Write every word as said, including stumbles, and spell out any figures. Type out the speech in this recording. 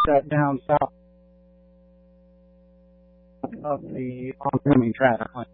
set down south of the oncoming traffic lane.